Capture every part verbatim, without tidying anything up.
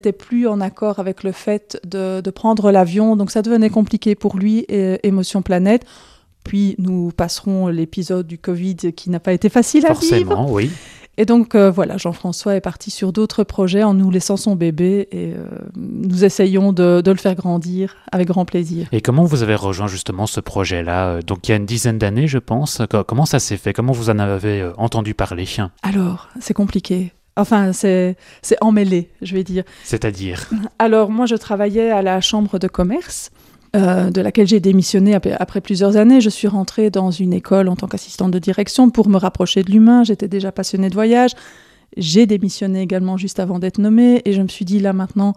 n'était plus en accord avec le fait de, de prendre l'avion, donc ça devenait compliqué pour lui et Émotion Planète. Puis nous passerons l'épisode du Covid qui n'a pas été facile à vivre. Forcément, oui. Et donc euh, voilà, Jean-François est parti sur d'autres projets en nous laissant son bébé et euh, nous essayons de, de le faire grandir avec grand plaisir. Et comment vous avez rejoint justement ce projet-là ? Donc il y a une dizaine d'années, je pense. Comment ça s'est fait ? Comment vous en avez entendu parler ? Alors, c'est compliqué. Enfin, c'est, c'est emmêlé, je vais dire. C'est-à-dire ? Alors, moi, je travaillais à la chambre de commerce, euh, de laquelle j'ai démissionné après, après plusieurs années. Je suis rentrée dans une école en tant qu'assistante de direction pour me rapprocher de l'humain. J'étais déjà passionnée de voyage. J'ai démissionné également juste avant d'être nommée. Et je me suis dit, là, maintenant,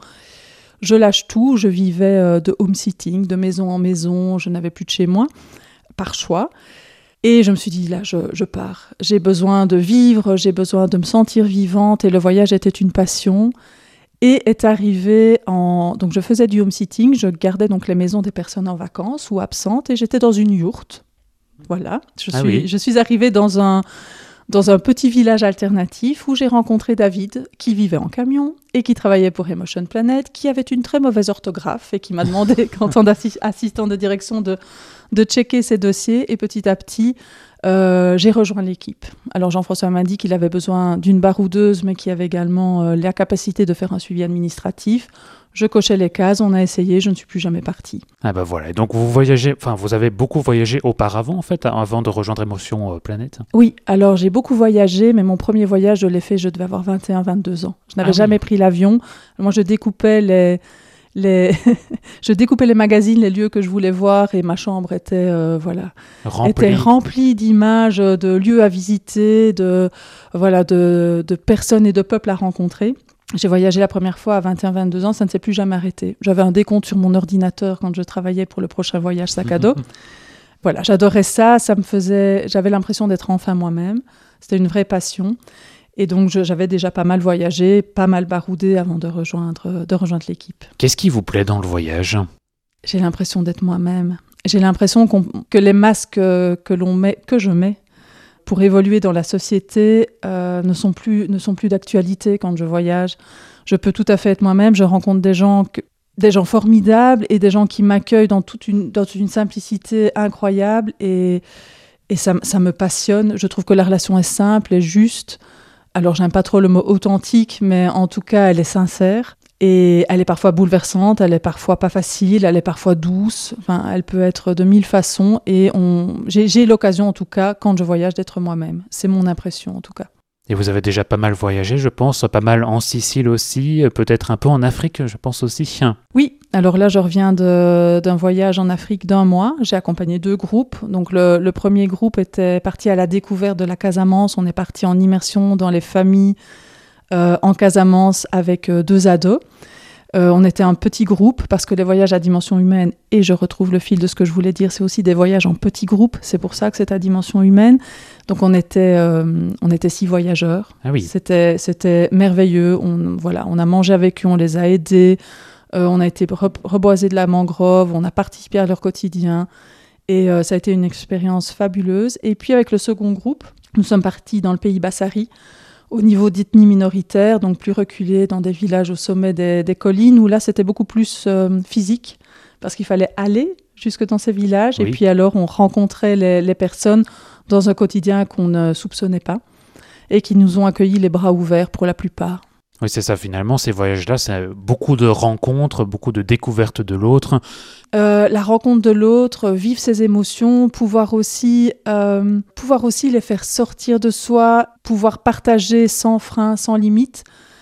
je lâche tout. Je vivais euh, de home-sitting, de maison en maison. Je n'avais plus de chez moi, par choix. Et je me suis dit, là, je, je pars. J'ai besoin de vivre, j'ai besoin de me sentir vivante. Et le voyage était une passion. Et est arrivé en... Donc, je faisais du home-sitting. Je gardais donc les maisons des personnes en vacances ou absentes. Et j'étais dans une yourte. Voilà. Je suis, ah oui. je suis arrivée dans un, dans un petit village alternatif où j'ai rencontré David, qui vivait en camion et qui travaillait pour Émotion Planète, qui avait une très mauvaise orthographe et qui m'a demandé, en tant qu'assistant de direction, de... de checker ses dossiers et petit à petit, euh, j'ai rejoint l'équipe. Alors Jean-François m'a dit qu'il avait besoin d'une baroudeuse, mais qu'il avait également euh, la capacité de faire un suivi administratif. Je cochais les cases, on a essayé, je ne suis plus jamais partie. Ah ben voilà, et donc vous voyagez, enfin vous avez beaucoup voyagé auparavant en fait, avant de rejoindre Émotion Planète ? Oui, alors j'ai beaucoup voyagé, mais mon premier voyage, je l'ai fait, je devais avoir vingt et un vingt-deux ans. Je n'avais ah jamais oui. pris l'avion. Moi, je découpais les... Les... je découpais les magazines, les lieux que je voulais voir et ma chambre était, euh, voilà, remplie. était remplie d'images, de lieux à visiter, de, voilà, de, de personnes et de peuples à rencontrer. J'ai voyagé la première fois à vingt et un vingt-deux ans, ça ne s'est plus jamais arrêté. J'avais un décompte sur mon ordinateur quand je travaillais pour le prochain voyage sac à dos. Voilà, j'adorais ça, ça me faisait... j'avais l'impression d'être enfin moi-même. C'était une vraie passion. Et donc, je, j'avais déjà pas mal voyagé, pas mal baroudé avant de rejoindre, de rejoindre l'équipe. Qu'est-ce qui vous plaît dans le voyage ? J'ai l'impression d'être moi-même. J'ai l'impression qu'on, que les masques que, l'on met, que je mets pour évoluer dans la société euh, ne sont plus, ne sont plus d'actualité quand je voyage. Je peux tout à fait être moi-même. Je rencontre des gens, que, des gens formidables et des gens qui m'accueillent dans toute une, dans une simplicité incroyable. Et, et ça, ça me passionne. Je trouve que la relation est simple et juste. Alors, j'aime pas trop le mot authentique, mais en tout cas, elle est sincère. Et elle est parfois bouleversante, elle est parfois pas facile, elle est parfois douce. Enfin, elle peut être de mille façons. Et on... j'ai, j'ai l'occasion, en tout cas, quand je voyage, d'être moi-même. C'est mon impression, en tout cas. Et vous avez déjà pas mal voyagé, je pense, pas mal en Sicile aussi, peut-être un peu en Afrique, je pense aussi. Oui, alors là, je reviens de, d'un voyage en Afrique d'un mois. J'ai accompagné deux groupes. Donc, le, le premier groupe était parti à la découverte de la Casamance. On est parti en immersion dans les familles euh, en Casamance avec euh, deux ados. Euh, on était un petit groupe parce que les voyages à dimension humaine, et je retrouve le fil de ce que je voulais dire, c'est aussi des voyages en petits groupes. C'est pour ça que c'est à dimension humaine. Donc on était, euh, on était six voyageurs. Ah oui. C'était, c'était merveilleux. On, voilà, on a mangé avec eux, on les a aidés. Euh, on a été re- reboiser de la mangrove. On a participé à leur quotidien. Et euh, ça a été une expérience fabuleuse. Et puis avec le second groupe, nous sommes partis dans le pays Bassari, au niveau d'ethnie minoritaire, donc plus reculé dans des villages au sommet des, des collines, où là, c'était beaucoup plus euh, physique, parce qu'il fallait aller jusque dans ces villages, oui. Et puis alors, on rencontrait les, les personnes dans un quotidien qu'on ne soupçonnait pas, et qui nous ont accueillis les bras ouverts pour la plupart. Oui, c'est ça, finalement, ces voyages-là, c'est beaucoup de rencontres, beaucoup de découvertes de l'autre. Euh, la rencontre de l'autre, vivre ses émotions, pouvoir aussi, euh, pouvoir aussi les faire sortir de soi, pouvoir partager sans frein, sans limite,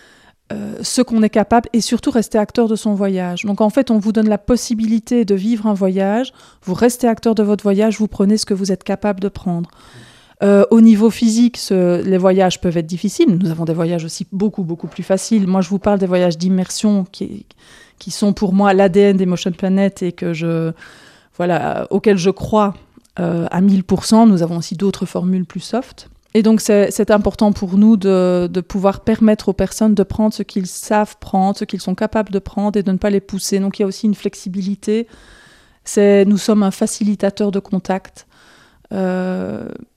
euh, ce qu'on est capable, et surtout rester acteur de son voyage. Donc en fait, on vous donne la possibilité de vivre un voyage, vous restez acteur de votre voyage, vous prenez ce que vous êtes capable de prendre. Euh, au niveau physique, ce, les voyages peuvent être difficiles. Nous avons des voyages aussi beaucoup, beaucoup plus faciles. Moi, je vous parle des voyages d'immersion qui, qui sont pour moi l'A D N d'Émotion Planète et que je, voilà, auxquels je crois euh, à mille pour cent. Nous avons aussi d'autres formules plus soft. Et donc, c'est, c'est important pour nous de, de pouvoir permettre aux personnes de prendre ce qu'ils savent prendre, ce qu'ils sont capables de prendre et de ne pas les pousser. Donc, il y a aussi une flexibilité. C'est, nous sommes un facilitateur de contact. Euh,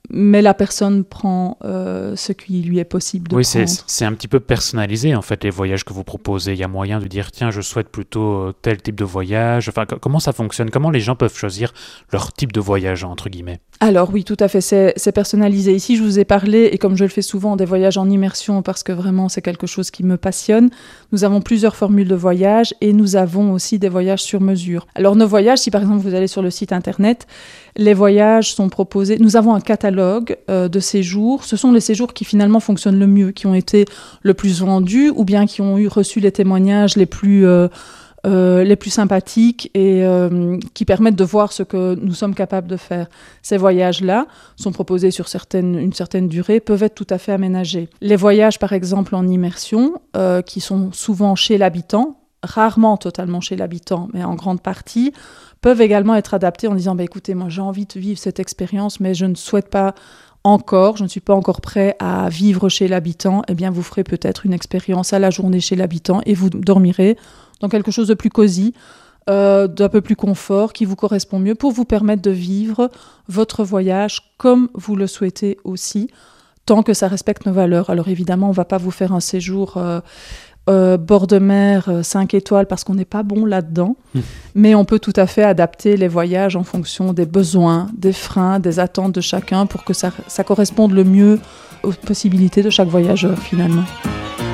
mais la personne prend euh, ce qui lui est possible de oui, prendre. Oui, c'est, c'est un petit peu personnalisé en fait les voyages que vous proposez. Il y a moyen de dire tiens, je souhaite plutôt tel type de voyage. Enfin, c- comment ça fonctionne? Comment les gens peuvent choisir leur type de voyage entre guillemets? Alors oui, tout à fait, c'est, c'est personnalisé. Ici, je vous ai parlé, et comme je le fais souvent, des voyages en immersion, parce que vraiment, c'est quelque chose qui me passionne. Nous avons plusieurs formules de voyage, et nous avons aussi des voyages sur mesure. Alors nos voyages, si par exemple vous allez sur le site internet, les voyages sont proposés. Nous avons un catalogue euh, de séjours. Ce sont les séjours qui finalement fonctionnent le mieux, qui ont été le plus vendus, ou bien qui ont eu reçu les témoignages les plus... Euh, Euh, les plus sympathiques et euh, qui permettent de voir ce que nous sommes capables de faire. Ces voyages-là sont proposés sur certaines, une certaine durée, peuvent être tout à fait aménagés. Les voyages, par exemple, en immersion, euh, qui sont souvent chez l'habitant, rarement totalement chez l'habitant, mais en grande partie, peuvent également être adaptés en disant bah, « écoutez, moi j'ai envie de vivre cette expérience, mais je ne souhaite pas encore, je ne suis pas encore prêt à vivre chez l'habitant », eh bien vous ferez peut-être une expérience à la journée chez l'habitant et vous dormirez dans quelque chose de plus cosy, euh, d'un peu plus confort, qui vous correspond mieux pour vous permettre de vivre votre voyage comme vous le souhaitez aussi, tant que ça respecte nos valeurs. Alors évidemment, on ne va pas vous faire un séjour euh, euh, bord de mer, euh, cinq étoiles, parce qu'on n'est pas bon là-dedans, mmh. mais on peut tout à fait adapter les voyages en fonction des besoins, des freins, des attentes de chacun, pour que ça, ça corresponde le mieux aux possibilités de chaque voyageur finalement.